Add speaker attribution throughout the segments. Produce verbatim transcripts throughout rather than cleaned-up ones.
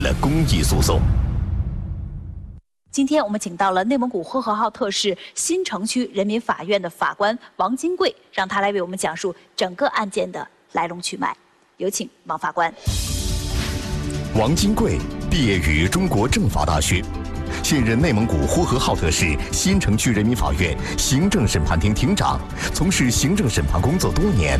Speaker 1: 了公益诉讼。
Speaker 2: 今天我们请到了内蒙古呼和浩特市新城区人民法院的法官王金贵，让他来为我们讲述整个案件的来龙去脉。有请王法官。
Speaker 1: 王金贵毕业于中国政法大学，现任内蒙古呼和浩特市新城区人民法院行政审判庭庭长，从事行政审判工作多年。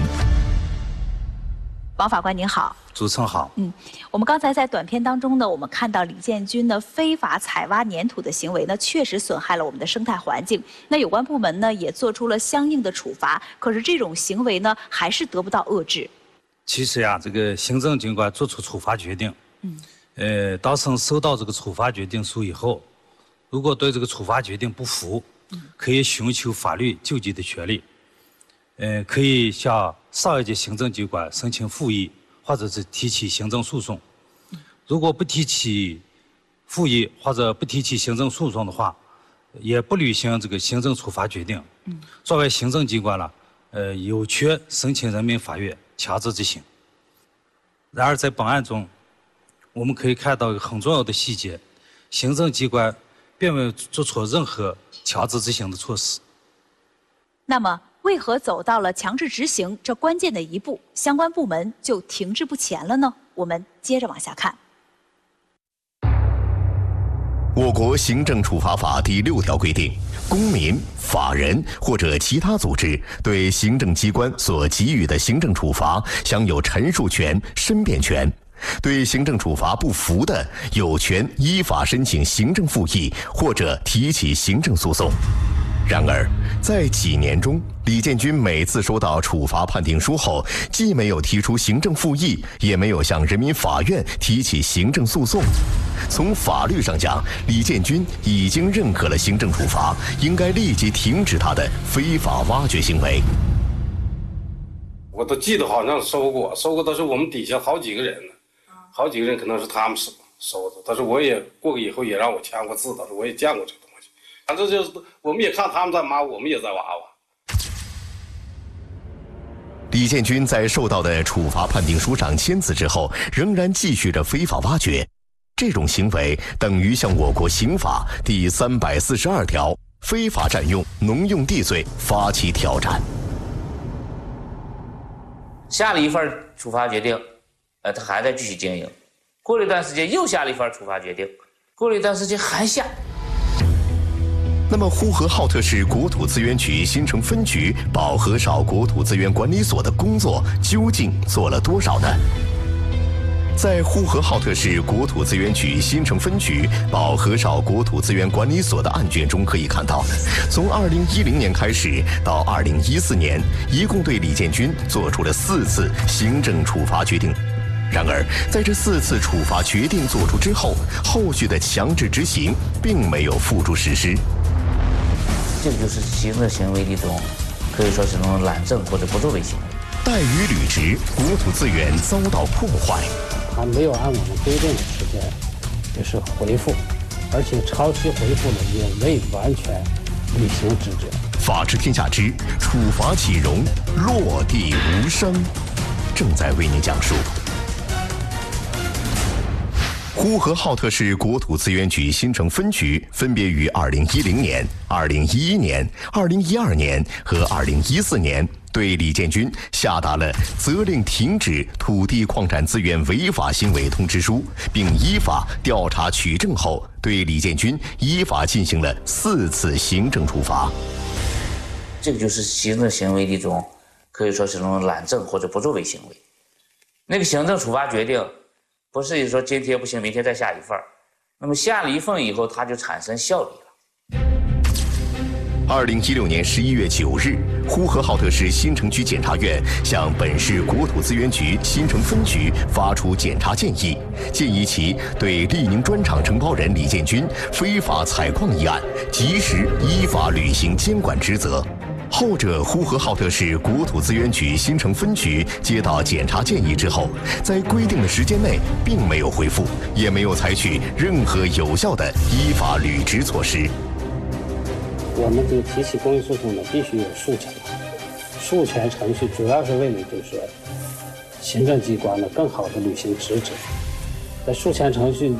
Speaker 2: 王法官您好。
Speaker 3: 主持人好。
Speaker 2: 嗯，我们刚才在短片当中呢，我们看到李建军呢非法采挖粘土的行为呢，确实损害了我们的生态环境。那有关部门呢也做出了相应的处罚，可是这种行为呢还是得不到遏制。
Speaker 3: 其实呀，这个行政机关作出处罚决定，嗯，呃，当事人收到这个处罚决定书以后，如果对这个处罚决定不服，嗯，可以寻求法律救济的权利，呃，可以向上一级行政机关申请复议。或者是提起行政诉讼，如果不提起复议或者不提起行政诉讼的话，也不履行这个行政处罚决定，作为行政机关了，呃，有权申请人民法院强制执行。然而在本案中，我们可以看到一个很重要的细节，行政机关并没有做出任何强制执行的措施。
Speaker 2: 那么，为何走到了强制执行这关键的一步，相关部门就停滞不前了呢？我们接着往下看。
Speaker 1: 我国行政处罚法第六条规定，公民、法人或者其他组织对行政机关所给予的行政处罚，享有陈述权、申辩权。对行政处罚不服的，有权依法申请行政复议或者提起行政诉讼。然而，在几年中，李建军每次收到处罚判定书后，既没有提出行政复议，也没有向人民法院提起行政诉讼。从法律上讲，李建军已经认可了行政处罚，应该立即停止他的非法挖掘行为。
Speaker 4: 我都记得好像收过，收过都是我们底下好几个人呢，好几个人可能是他们收收的，但是我也过以后也让我签过字，但是我也见过这个东西。反正就是我们也看他们在挖，我们也在挖挖。
Speaker 1: 李建军在受到的处罚判定书上签字之后，仍然继续着非法挖掘，这种行为等于向我国刑法第三百四十二条非法占用农用地罪发起挑战。
Speaker 5: 下了一份处罚决定，呃，他还在继续经营。过了一段时间又下了一份处罚决定，过了一段时间还下。
Speaker 1: 那么，呼和浩特市国土资源局新城分局保和少国土资源管理所的工作究竟做了多少呢？在呼和浩特市国土资源局新城分局保和少国土资源管理所的案卷中可以看到，从二零一零年开始到二零一四年，一共对李建军做出了四次行政处罚决定。然而，在这四次处罚决定作出之后，后续的强制执行并没有付诸实施。
Speaker 5: 这个就是行政行为的一种，可以说是一种懒政或者不作为行为。
Speaker 1: 怠于履职，国土资源遭到破坏。
Speaker 6: 他没有按我们规定的时间，就是回复，而且超期回复了，也未完全履行职责。
Speaker 1: 法治天下之处罚岂容落地无声，正在为您讲述。呼和浩特市国土资源局新城分局分别于二零一零年、二零一一年、二零一二年和二零一四年对李建军下达了责令停止土地矿产资源违法行为通知书，并依法调查取证后，对李建军依法进行了四次行政处罚。
Speaker 5: 这个就是行政行为的一种，可以说是一种懒政或者不作为行为。那个行政处罚决定，不是说今天不行，明天再下一份，那么下了一份以后，它就产生效力了。
Speaker 1: 二零一六年十一月九日，呼和浩特市新城区检察院向本市国土资源局新城分局发出检察建议，建议其对利宁砖厂承包人李建军非法采矿一案，及时依法履行监管职责。后者呼和浩特市国土资源局新城分局接到检察建议之后，在规定的时间内并没有回复，也没有采取任何有效的依法履职措施。
Speaker 6: 我们这个提起公益诉讼呢，必须有诉权，诉权程序主要是为了就是行政机关呢更好的履行职责。 在诉前程序